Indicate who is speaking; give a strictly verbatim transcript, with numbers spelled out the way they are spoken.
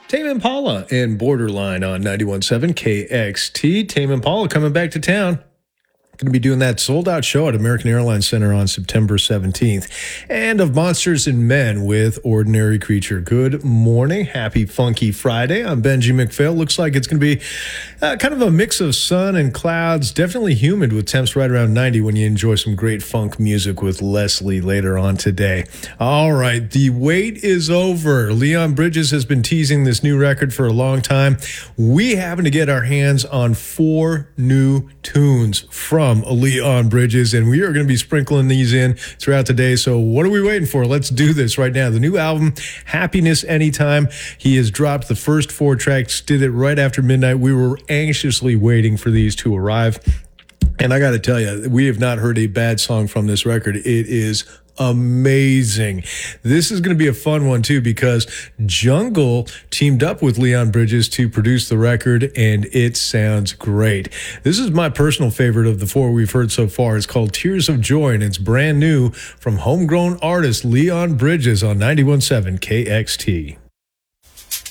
Speaker 1: Tame Impala and Borderline on ninety-one point seven K X T. Tame Impala coming back to town. Going to be doing that sold-out show at American Airlines Center on September seventeenth. And of Monsters and Men with Ordinary Creature. Good morning. Happy Funky Friday. I'm Benji McPhail. Looks like it's going to be uh, kind of a mix of sun and clouds. Definitely humid with temps right around ninety when you enjoy some great funk music with Leslie later on today. All right. The wait is over. Leon Bridges has been teasing this new record for a long time. We happen to get our hands on four new tunes from Leon Bridges, and we are going to be sprinkling these in throughout the day. So what are we waiting for? Let's do this right now. The new album, Happiness Anytime. He has dropped the first four tracks, did it right after midnight. We were anxiously waiting for these to arrive. And I got to tell you, we have not heard a bad song from this record. It is amazing. This is going to be a fun one too, because Jungle teamed up with Leon Bridges to produce the record, and it sounds great. This is my personal favorite of the four we've heard so far. It's called Tears of Joy, and it's brand new from homegrown artist Leon Bridges on ninety-one point seven K X T.